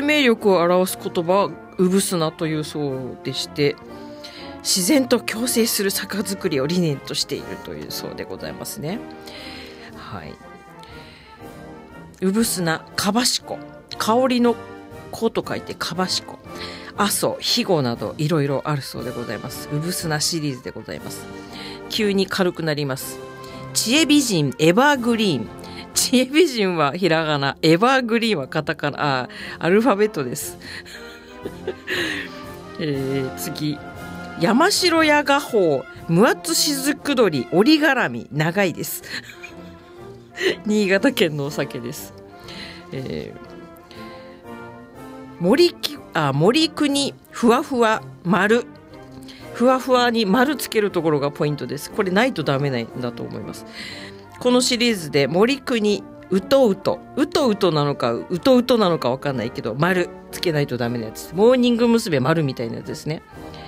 生命力を表す言葉はうぶすなというそうでして、自然と共生する酒造りを理念としているというそうでございますね。はい。うぶすな、かばしこ、香りの子と書いてかばしこ、阿蘇、肥後などいろいろあるそうでございます。うぶすなシリーズでございます。急に軽くなります。知恵美人エバーグリーン。知恵美人はひらがな、エバーグリーンはカタカナ、アルファベットです。次、山城屋画法、無圧雫鳥、折絡み、長いです。新潟県のお酒です。森国ふわふわ丸、ふわふわに丸つけるところがポイントです。これないとダメなんだと思います。このシリーズで森国うとうとなのかうとうとなのか分かんないけど、丸つけないとダメなやつ。モーニング娘。丸みたいなやつですね。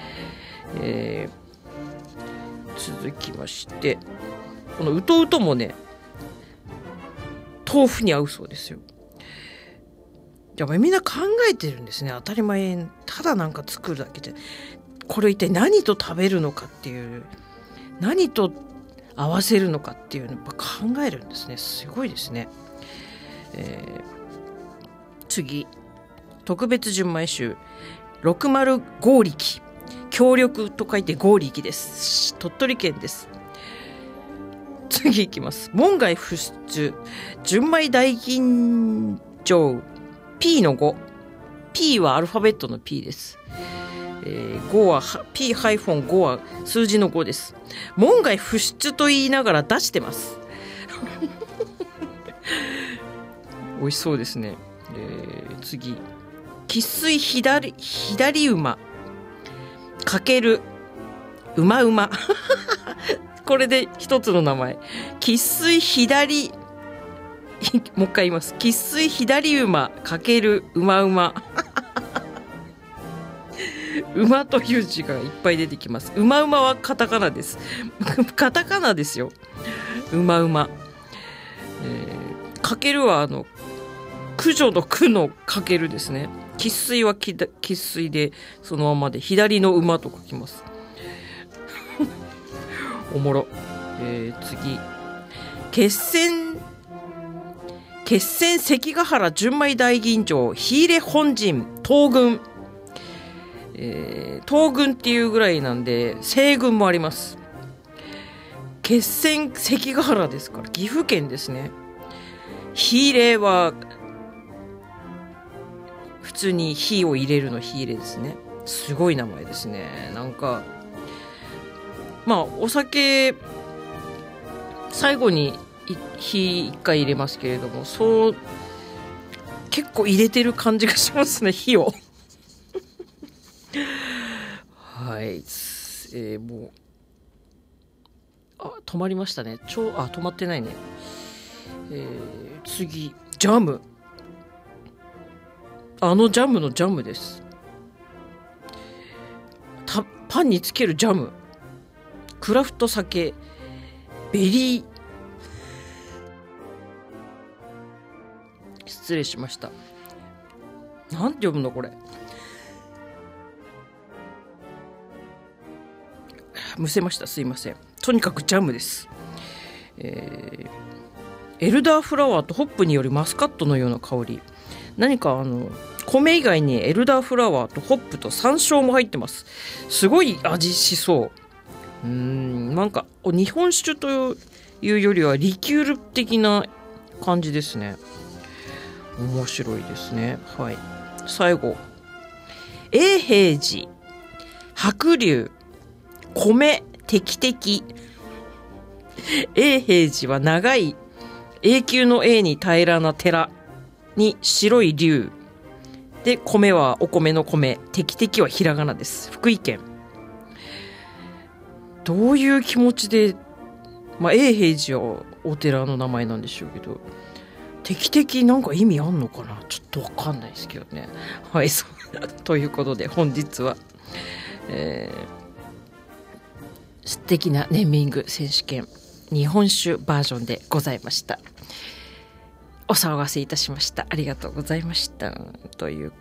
続きまして、このうとうともね、豆腐に合うそうですよ。やっぱりみんな考えてるんですね。当たり前、ただなんか作るだけで、これ一体何と食べるのかっていう、何と合わせるのかっていうのをやっぱ考えるんですね。すごいですね。次、特別純米酒60合力、協力と書いて合力です。鳥取県です。次いきます。門外不出純米大吟醸 P の5、 P はアルファベットの P です。5は P-5 は数字の5です。門外不出と言いながら出してます美味しそうですね。次、生粋左馬かけるうまうまこれで一つの名前。生粋左もう一回言います。生粋左馬かけるうまうま馬という字がいっぱい出てきます。うまうまはカタカナです。カタカナですよ。うまうま。かけるは駆除の駆のかけるですね。生粋は生粋でそのままで左の馬と書きます。おもろ。次、決戦関ヶ原純米大吟醸火入れ本陣東軍。東軍っていうぐらいなんで西軍もあります。決戦関ヶ原ですから岐阜県ですね。火入れは普通に火を入れるの火入れですね。すごい名前ですね。なんかまあお酒最後に火一回入れますけれども、そう結構入れてる感じがしますね、火をはい、もう止まりましたね。止まってないね。次、ジャム。ジャムのジャムです。パンにつけるジャム。クラフト酒ベリー、失礼しました。なんて読むのこれ。むせました。すいません。とにかくジャムです。エルダーフラワーとホップによるマスカットのような香り。何か米以外にエルダーフラワーとホップと山椒も入ってます。すごい味しそう。なんか日本酒というよりはリキュール的な感じですね。面白いですね。はい。最後、永平寺白龍米滴滴。永平寺は長い永久の永に平らな寺に白い龍で、米はお米の米、滴滴はひらがなです。福井県。どういう気持ちで、永平寺はお寺の名前なんでしょうけど、滴滴なんか意味あんのかな、ちょっとわかんないですけどね。はい、ということで本日は、素敵なネーミング選手権日本酒バージョンでございました。お騒がせいたしました。ありがとうございました。という